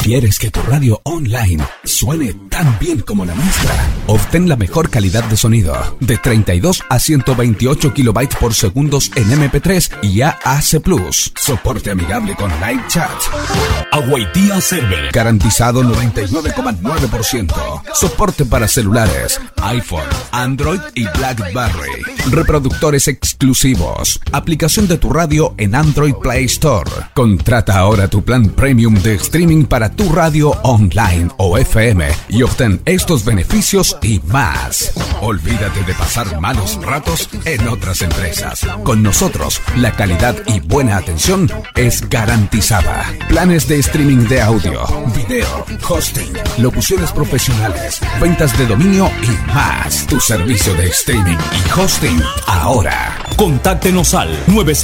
¿Quieres que tu radio online suene tan bien como la nuestra? Obtén la mejor calidad de sonido, de 32 a 128 kilobytes por segundos en MP3 y AAC+. Soporte amigable con live chat. Aguaitía Server. Garantizado 99,9%. Soporte para celulares, iPhone, Android y BlackBerry. Reproductores exclusivos. Aplicación de tu radio en Android Play Store. Contrata ahora tu plan premium de streaming para tu radio online o FM y obtén estos beneficios y más. Olvídate de pasar malos ratos en otras empresas. Con nosotros, la calidad y buena atención es garantizada. Planes de streaming de audio, video, hosting, locuciones profesionales, ventas de dominio y más. Tu servicio de streaming y hosting ahora. Contáctenos al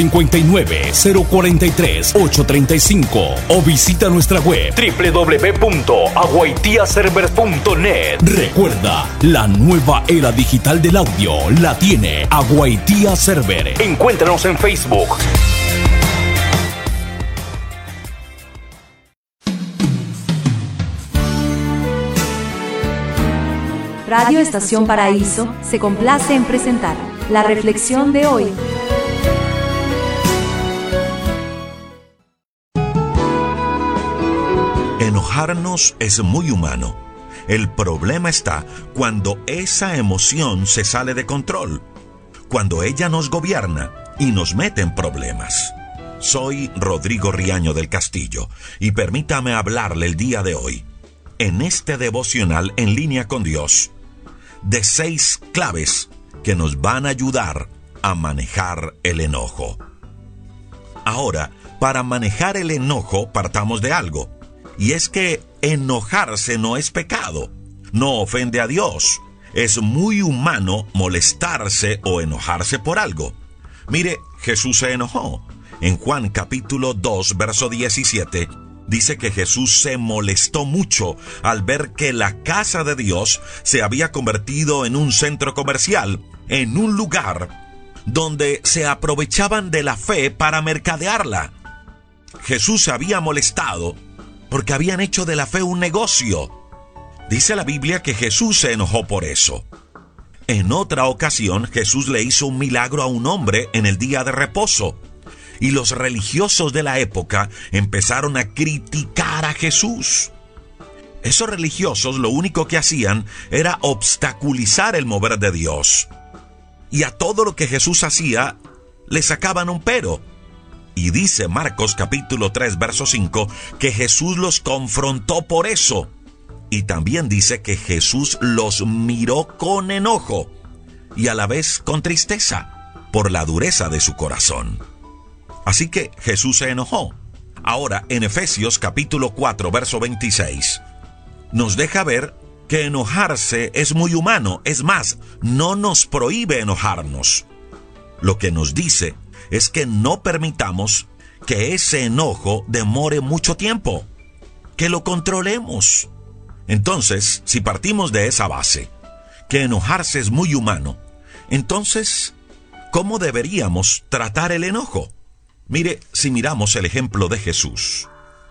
959-043-835 o visita nuestra web www.aguaitiaserver.net. Recuerda, la nueva era digital del audio la tiene Aguaitía Server. Encuéntranos en Facebook. Radio Estación Paraíso se complace en presentar la reflexión de hoy. Enojarnos es muy humano. El problema está cuando esa emoción se sale de control, cuando ella nos gobierna y nos mete en problemas. Soy Rodrigo Riaño del Castillo y permítame hablarle el día de hoy, en este devocional En Línea con Dios, de 6 claves que nos van a ayudar a manejar el enojo. Ahora, para manejar el enojo partamos de algo, y es que enojarse no es pecado, no ofende a Dios. Es muy humano molestarse o enojarse por algo. Mire, Jesús se enojó. En Juan capítulo 2, verso 17, dice que Jesús se molestó mucho al ver que la casa de Dios se había convertido en un centro comercial, en un lugar donde se aprovechaban de la fe para mercadearla. Jesús se había molestado porque habían hecho de la fe un negocio. Dice la Biblia que Jesús se enojó por eso. En otra ocasión, Jesús le hizo un milagro a un hombre en el día de reposo. Y los religiosos de la época empezaron a criticar a Jesús. Esos religiosos lo único que hacían era obstaculizar el mover de Dios. Y a todo lo que Jesús hacía, le sacaban un pero. Y dice Marcos capítulo 3, verso 5, que Jesús los confrontó por eso. Y también dice que Jesús los miró con enojo y a la vez con tristeza por la dureza de su corazón. Así que Jesús se enojó. Ahora, en Efesios capítulo 4, verso 26, nos deja ver que enojarse es muy humano. Es más, no nos prohíbe enojarnos. Lo que nos dice es que no permitamos que ese enojo demore mucho tiempo, que lo controlemos. Entonces, si partimos de esa base, que enojarse es muy humano, entonces, ¿cómo deberíamos tratar el enojo? Mire, si miramos el ejemplo de Jesús,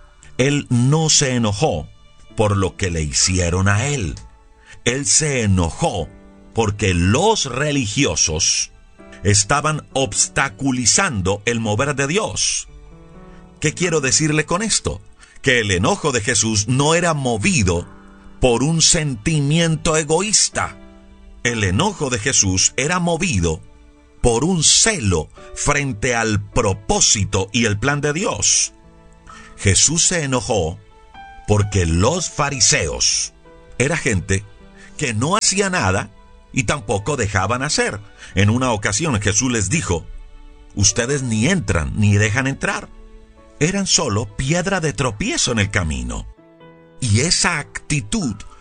Él no se enojó por lo que le hicieron a Él. Él se enojó porque los religiosos estaban obstaculizando el mover de Dios. ¿Qué quiero decirle con esto? Que el enojo de Jesús no era movido por un sentimiento egoísta. El enojo de Jesús era movido por un celo frente al propósito y el plan de Dios. Jesús se enojó porque los fariseos era gente que no hacía nada y tampoco dejaban hacer. En una ocasión Jesús les dijo: ustedes ni entran ni dejan entrar. Eran solo piedra de tropiezo en el camino. Y esa actitud